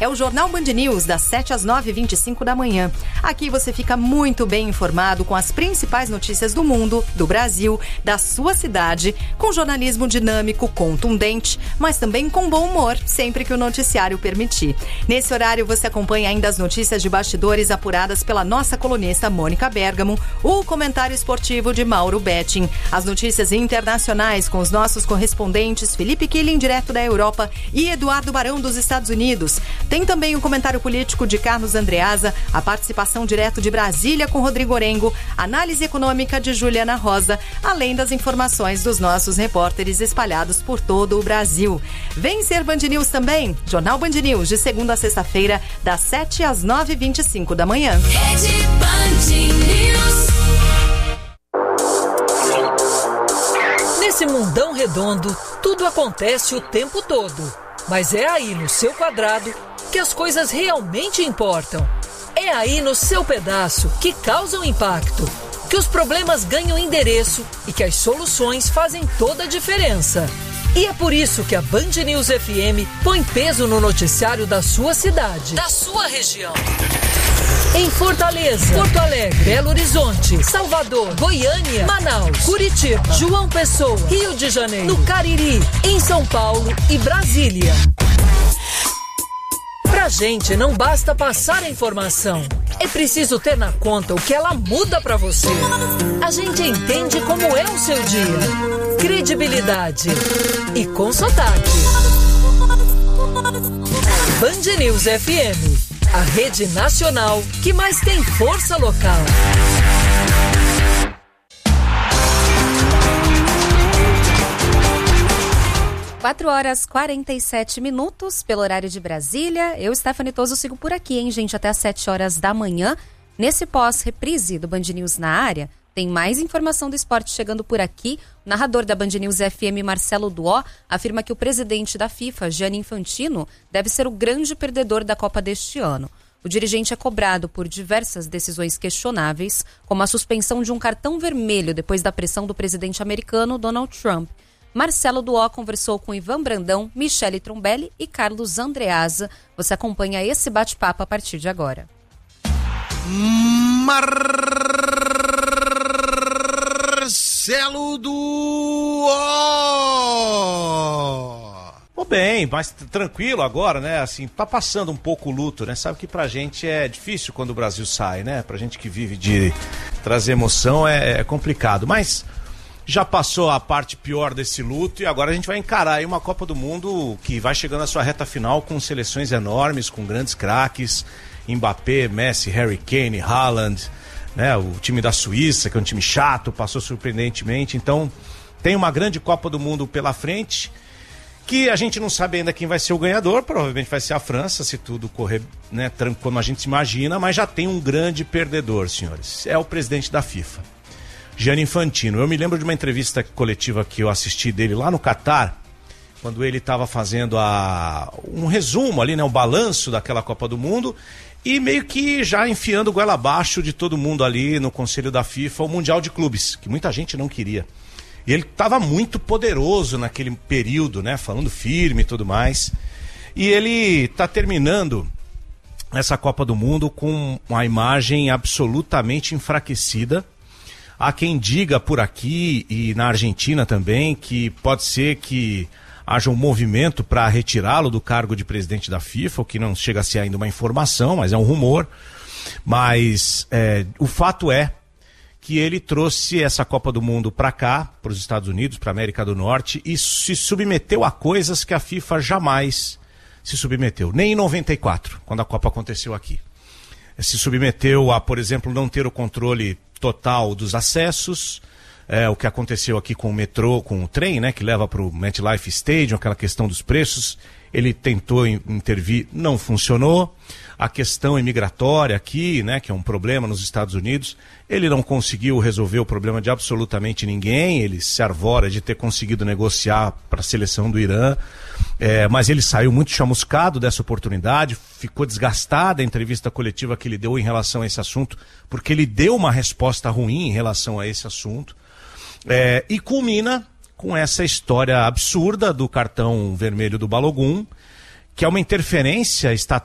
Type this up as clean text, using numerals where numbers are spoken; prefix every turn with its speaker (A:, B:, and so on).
A: é o Jornal Band News, das 7 às 9h25 da manhã. Aqui você fica muito bem informado com as principais notícias do mundo, do Brasil, da sua cidade, com jornalismo dinâmico, contundente, mas também com bom humor, sempre que o noticiário permitir. Nesse horário você acompanha ainda as notícias de bastidores apuradas pela nossa colunista Mônica Bergamo, o comentário esportivo de Mauro Betting, as notícias internacionais com os nossos correspondentes Felipe Killing, direto da Europa, e Eduardo Barão, dos Estados Unidos. Tem também o comentário político de Carlos Andreasa, a participação direto de Brasília com Rodrigo Orengo, análise econômica de Juliana Rosa, além das informações dos nossos repórteres espalhados por todo o Brasil. Vem ser Band News também, Jornal Band News, de segunda a sexta-feira, das 7 às 9h25 da manhã.
B: Rede Band News.
C: Nesse mundão redondo, tudo acontece o tempo todo. Mas é aí no seu quadrado que as coisas realmente importam. É aí no seu pedaço que causam impacto, que os problemas ganham endereço e que as soluções fazem toda a diferença. E é por isso que a Band News FM põe peso no noticiário da sua cidade, da sua região. Em Fortaleza, Porto Alegre, Belo Horizonte, Salvador, Goiânia, Manaus, Curitiba, João Pessoa, Rio de Janeiro, no Cariri, em São Paulo e Brasília. Pra gente não basta passar a informação, é preciso ter na conta o que ela muda pra você. A gente entende como é o seu dia. Credibilidade e com sotaque. Band News FM, a rede nacional que mais tem força local.
D: 4h47 pelo horário de Brasília. Eu, Stephanie Toso, sigo por aqui, hein, gente, até às 7 horas da manhã. Nesse pós-reprise do Band News na área, tem mais informação do esporte chegando por aqui. O narrador da Band News FM, Marcelo Duó, afirma que o presidente da FIFA, Gianni Infantino, deve ser o grande perdedor da Copa deste ano. O dirigente é cobrado por diversas decisões questionáveis, como a suspensão de um cartão vermelho depois da pressão do presidente americano Donald Trump. Marcelo Duó conversou com Ivan Brandão, Michele Trombelli e Carlos Andreasa. Você acompanha esse bate-papo a partir de agora.
E: Marcelo Duó! Bem, mais tranquilo agora, né? Assim, tá passando um pouco o luto, né? Sabe que pra gente é difícil quando o Brasil sai, né? Pra gente que vive de trazer emoção é complicado, mas já passou a parte pior desse luto e agora a gente vai encarar aí uma Copa do Mundo que vai chegando à sua reta final com seleções enormes, com grandes craques, Mbappé, Messi, Harry Kane, Haaland, né? O time da Suíça, que é um time chato, passou surpreendentemente, então tem uma grande Copa do Mundo pela frente, que a gente não sabe ainda quem vai ser o ganhador, provavelmente vai ser a França, se tudo correr, né, como a gente se imagina, mas já tem um grande perdedor, senhores, é o presidente da FIFA, Gianni Infantino. Eu me lembro de uma entrevista coletiva que eu assisti dele lá no Catar, quando ele estava fazendo um resumo ali, né, um balanço daquela Copa do Mundo, e meio que já enfiando goela abaixo de todo mundo ali no Conselho da FIFA, o Mundial de Clubes, que muita gente não queria. E ele estava muito poderoso naquele período, né? Falando firme e tudo mais. E ele está terminando essa Copa do Mundo com uma imagem absolutamente enfraquecida. Há quem diga por aqui e na Argentina também que pode ser que haja um movimento para retirá-lo do cargo de presidente da FIFA, o que não chega a ser ainda uma informação, mas é um rumor. Mas o fato é que ele trouxe essa Copa do Mundo para cá, para os Estados Unidos, para a América do Norte, e se submeteu a coisas que a FIFA jamais se submeteu, nem em 94, quando a Copa aconteceu aqui. Se submeteu a, por exemplo, não ter o controle total dos acessos, o que aconteceu aqui com o metrô, com o trem, né, que leva para o MetLife Stadium, aquela questão dos preços, ele tentou intervir, não funcionou. A questão imigratória aqui, né, que é um problema nos Estados Unidos, ele não conseguiu resolver o problema de absolutamente ninguém, ele se arvora de ter conseguido negociar para a seleção do Irã, mas ele saiu muito chamuscado dessa oportunidade, ficou desgastada a entrevista coletiva que ele deu em relação a esse assunto, porque ele deu uma resposta ruim em relação a esse assunto, e culmina com essa história absurda do cartão vermelho do Balogun, que é uma interferência